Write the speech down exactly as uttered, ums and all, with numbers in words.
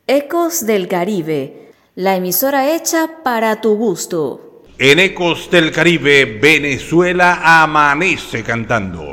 Ecos del Caribe, la emisora hecha para tu gusto. En Ecos del Caribe, Venezuela amanece cantando.